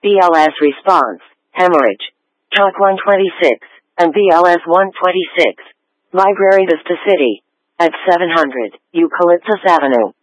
BLS response, hemorrhage. Talk 126, and BLS 126. Library Vista City. At 700 Eucalyptus Avenue.